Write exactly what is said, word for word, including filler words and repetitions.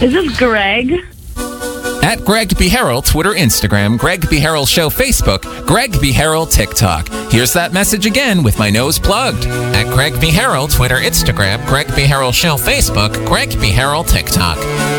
Is this Greg? At Greg B. Harrell, Twitter, Instagram, Greg B. Harrell Show, Facebook, Greg B. Harrell, TikTok. Here's that message again with my nose plugged. At Greg B. Harrell, Twitter, Instagram, Greg B. Harrell Show, Facebook, Greg B. Harrell, TikTok.